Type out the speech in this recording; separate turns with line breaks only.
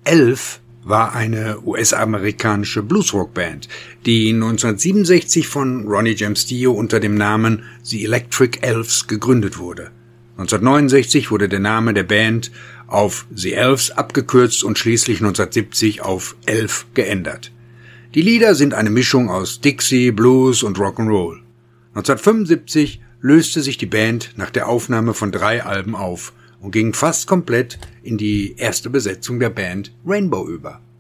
Elf war eine US-amerikanische Bluesrock-Band, die 1967 von Ronnie James Dio unter dem Namen The Electric Elves gegründet wurde. 1969 wurde der Name der Band auf The Elves abgekürzt und schließlich 1970 auf Elf geändert. Die Lieder sind eine Mischung aus Dixie, Blues und Rock'n'Roll. 1975 löste sich die Band nach der Aufnahme von 3 Alben auf und ging fast komplett in die erste Besetzung der Band Rainbow über.